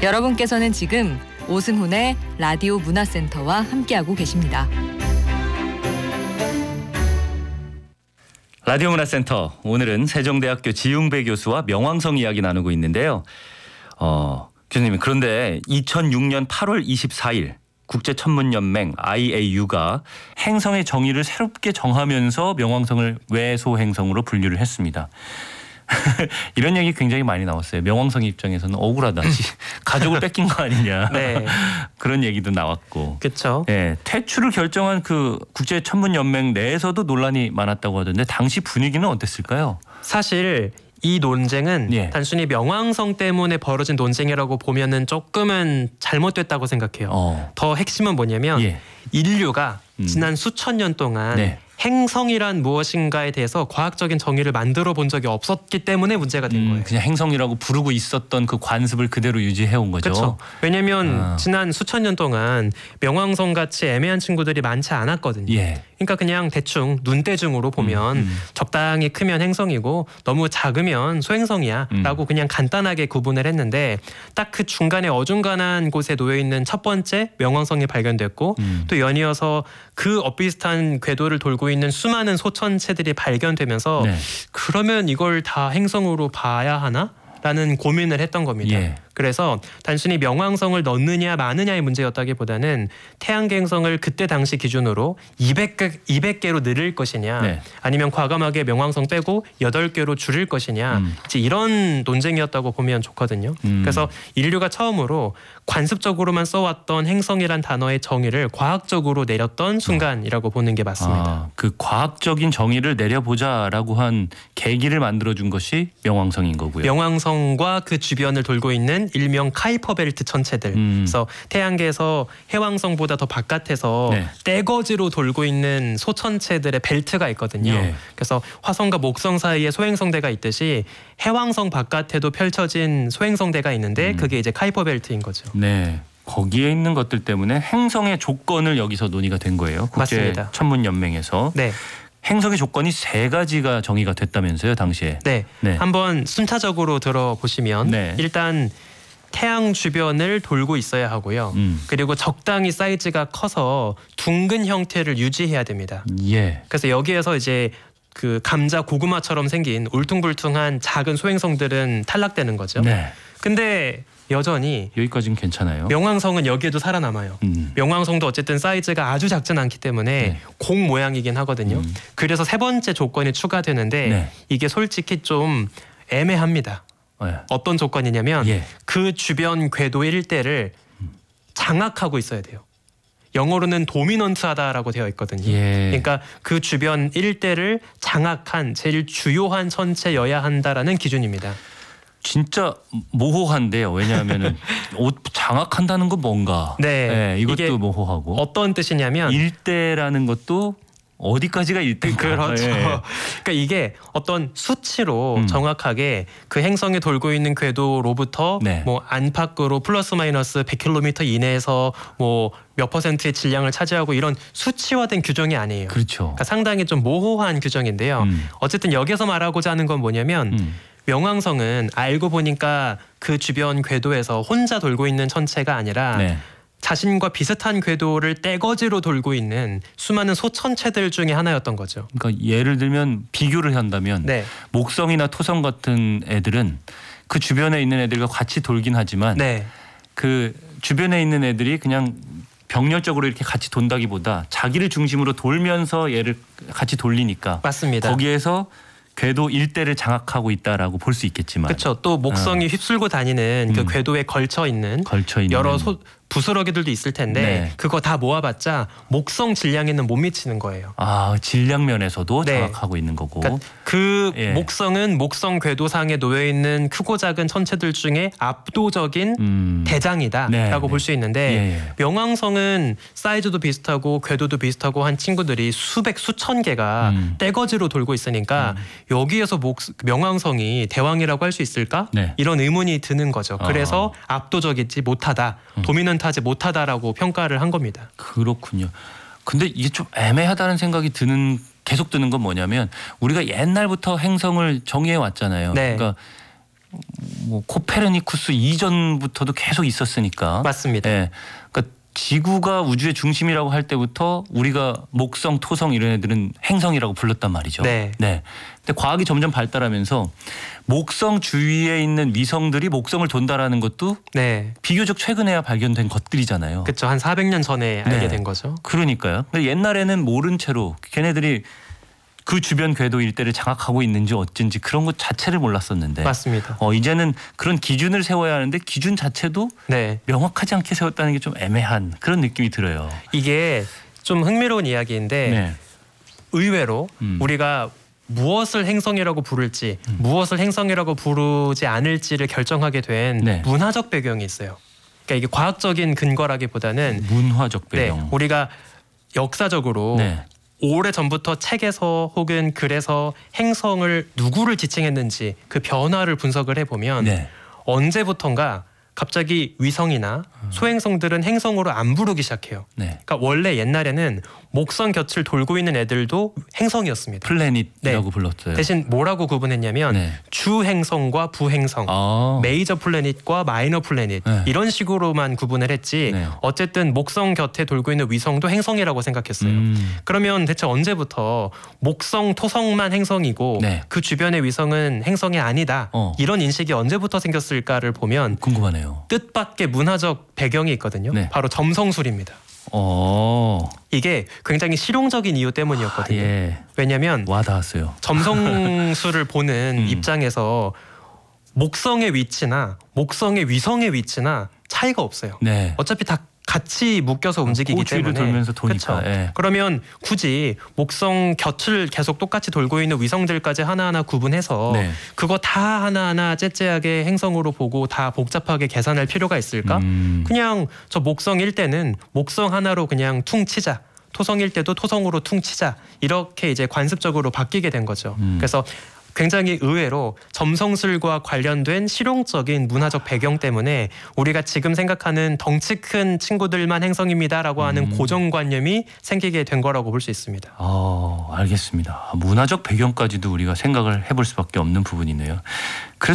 여러분께서는 지금 오승훈의 라디오 문화센터와 함께하고 계십니다. 라디오 문화센터, 오늘은 세종대학교 지웅배 교수와 명왕성 이야기 나누고 있는데요. 교수님, 그런데 2006년 8월 24일 국제천문연맹 IAU가 행성의 정의를 새롭게 정하면서 명왕성을 외소행성으로 분류를 했습니다. 이런 얘기 굉장히 많이 나왔어요. 명왕성 입장에서는 억울하다. 가족을 뺏긴 거 아니냐. 네. 그런 얘기도 나왔고. 그렇죠. 네, 퇴출을 결정한 그 국제천문연맹 내에서도 논란이 많았다고 하던데 당시 분위기는 어땠을까요? 사실 이 논쟁은 단순히 명왕성 때문에 벌어진 논쟁이라고 보면은 조금은 잘못됐다고 생각해요. 더 핵심은 뭐냐면 인류가 지난 수천 년 동안 행성이란 무엇인가에 대해서 과학적인 정의를 만들어 본 적이 없었기 때문에 문제가 된 거예요. 그냥 행성이라고 부르고 있었던 그 관습을 그대로 유지해 온 거죠. 그렇죠. 왜냐하면 지난 수천 년 동안 명왕성 같이 애매한 친구들이 많지 않았거든요. 그러니까 그냥 대충 눈대중으로 보면 적당히 크면 행성이고 너무 작으면 소행성이야 라고 그냥 간단하게 구분을 했는데 딱 그 중간에 어중간한 곳에 놓여있는 첫 번째 명왕성이 발견됐고 또 연이어서 그 엇비슷한 궤도를 돌고 있는 수많은 소천체들이 발견되면서 그러면 이걸 다 행성으로 봐야 하나? 라는 고민을 했던 겁니다. 그래서 단순히 명왕성을 넣느냐 마느냐의 문제였다기보다는 태양계 행성을 그때 당시 기준으로 200개로 늘릴 것이냐 아니면 과감하게 명왕성 빼고 8개로 줄일 것이냐 이제 이런 논쟁이었다고 보면 좋거든요. 그래서 인류가 처음으로 관습적으로만 써왔던 행성이란 단어의 정의를 과학적으로 내렸던 순간이라고 보는 게 맞습니다. 그 과학적인 정의를 내려보자라고 한 계기를 만들어준 것이 명왕성인 거고요. 명왕성과 그 주변을 돌고 있는 일명 카이퍼벨트 천체들. 그래서 태양계에서 해왕성보다 더 바깥에서 떼거지로 돌고 있는 소천체들의 벨트가 있거든요. 그래서 화성과 목성 사이에 소행성대가 있듯이 해왕성 바깥에도 펼쳐진 소행성대가 있는데 그게 이제 카이퍼벨트인 거죠. 네. 거기에 있는 것들 때문에 행성의 조건을 여기서 논의가 된 거예요. 국제천문연맹에서. 행성의 조건이 3가지가 정의가 됐다면서요, 당시에. 한번 순차적으로 들어보시면 일단 태양 주변을 돌고 있어야 하고요. 그리고 적당히 사이즈가 커서 둥근 형태를 유지해야 됩니다. 그래서 여기에서 이제 그 감자 고구마처럼 생긴 울퉁불퉁한 작은 소행성들은 탈락되는 거죠. 근데 여전히 여기까지는 괜찮아요. 명왕성은 여기에도 살아남아요. 명왕성도 어쨌든 사이즈가 아주 작진 않기 때문에 공 모양이긴 하거든요. 그래서 3번째 조건이 추가되는데 이게 솔직히 좀 애매합니다. 어떤 조건이냐면 그 주변 궤도 일대를 장악하고 있어야 돼요. 영어로는 도미넌트하다라고 되어 있거든요. 그러니까 그 주변 일대를 장악한 제일 주요한 천체여야 한다라는 기준입니다. 진짜 모호한데요. 왜냐하면은 장악한다는 건 뭔가. 이것도 모호하고. 어떤 뜻이냐면 일대라는 것도 어디까지가 일대인가. 그렇죠. 그러니까 이게 어떤 수치로 정확하게 그 행성이 돌고 있는 궤도로부터 뭐 안팎으로 플러스 마이너스 100km 이내에서 뭐 몇 %의 질량을 차지하고 이런 수치화된 규정이 아니에요. 그러니까 상당히 좀 모호한 규정인데요. 어쨌든 여기서 말하고자 하는 건 뭐냐면 명왕성은 알고 보니까 그 주변 궤도에서 혼자 돌고 있는 천체가 아니라 자신과 비슷한 궤도를 떼거지로 돌고 있는 수많은 소천체들 중에 하나였던 거죠. 그러니까 예를 들면 비교를 한다면 목성이나 토성 같은 애들은 그 주변에 있는 애들과 같이 돌긴 하지만 그 주변에 있는 애들이 그냥 병렬적으로 이렇게 같이 돈다기보다 자기를 중심으로 돌면서 얘를 같이 돌리니까 맞습니다. 거기에서 궤도 일대를 장악하고 있다라고 볼 수 있겠지만 그렇죠. 또 목성이 휩쓸고 다니는 그 궤도에 걸쳐 있는 여러 부스러기들도 있을 텐데 그거 다 모아봤자 목성 질량에는 못 미치는 거예요. 질량 면에서도 장악하고 있는 거고. 그러니까 그 목성은 목성 궤도상에 놓여있는 크고 작은 천체들 중에 압도적인 대장이다라고 볼 수 있는데 명왕성은 사이즈도 비슷하고 궤도도 비슷하고 한 친구들이 수천 개가 떼거지로 돌고 있으니까 여기에서 명왕성이 대왕이라고 할 수 있을까? 이런 의문이 드는 거죠. 그래서 압도적이지 못하다, 도미넌트하지 못하다라고 평가를 한 겁니다. 그렇군요. 근데 이게 좀 애매하다는 생각이 계속 드는 건 뭐냐면 우리가 옛날부터 행성을 정의해 왔잖아요. 그러니까 뭐 코페르니쿠스 이전부터도 계속 있었으니까. 맞습니다. 예. 그러니까 지구가 우주의 중심이라고 할 때부터 우리가 목성, 토성 이런 애들은 행성이라고 불렀단 말이죠. 네. 근데 과학이 점점 발달하면서 목성 주위에 있는 위성들이 목성을 돈다라는 것도 네. 비교적 최근에야 발견된 것들이잖아요. 그렇죠. 한 400년 전에 알게 네. 된 거죠. 그러니까요. 근데 옛날에는 모른 채로 걔네들이 그 주변 궤도 일대를 장악하고 있는지 어쩐지 그런 것 자체를 몰랐었는데. 맞습니다. 이제는 그런 기준을 세워야 하는데 기준 자체도 네. 명확하지 않게 세웠다는 게 좀 애매한 그런 느낌이 들어요. 이게 좀 흥미로운 이야기인데 네. 의외로 우리가 무엇을 행성이라고 부를지 무엇을 행성이라고 부르지 않을지를 결정하게 된 네. 문화적 배경이 있어요. 그러니까 이게 과학적인 근거라기보다는 문화적 배경. 네, 우리가 역사적으로 네. 오래 전부터 책에서 혹은 글에서 행성을 누구를 지칭했는지 그 변화를 분석을 해보면 네. 언제부턴가 갑자기 위성이나 소행성들은 행성으로 안 부르기 시작해요. 네. 그러니까 원래 옛날에는 목성 곁을 돌고 있는 애들도 행성이었습니다. 플래닛이라고 네. 불렀어요. 대신 뭐라고 구분했냐면 네. 주행성과 부행성, 메이저 플래닛과 마이너 플래닛 네. 이런 식으로만 구분을 했지 네. 어쨌든 목성 곁에 돌고 있는 위성도 행성이라고 생각했어요. 그러면 대체 언제부터 목성, 토성만 행성이고 네. 그 주변의 위성은 행성이 아니다. 이런 인식이 언제부터 생겼을까를 보면 궁금하네요. 뜻밖의 문화적 배경이 있거든요. 네. 바로 점성술입니다. 이게 굉장히 실용적인 이유 때문이었거든요. 예. 왜냐하면 와닿았어요. 점성술을 보는 입장에서 목성의 위치나 목성의 위성의 위치나 차이가 없어요. 네. 어차피 다 같이 묶여서 움직이기 꼬추위를 때문에 돌면서 도니까. 예. 그러면 굳이 목성 곁을 계속 똑같이 돌고 있는 위성들까지 하나하나 구분해서 네. 그거 다 하나하나 째째하게 행성으로 보고 다 복잡하게 계산할 필요가 있을까? 그냥 저 목성일 때는 목성 하나로 그냥 퉁치자. 토성일 때도 토성으로 퉁치자. 이렇게 이제 관습적으로 바뀌게 된 거죠. 그래서 굉장히 의외로 점성술과 관련된 실용적인 문화적 배경 때문에 우리가 지금 생각하는 덩치 큰 친구들만 행성입니다라고 하는 고정관념이 생기게 된 거라고 볼 수 있습니다. 알겠습니다. 문화적 배경까지도 우리가 생각을 해볼 수밖에 없는 부분이네요.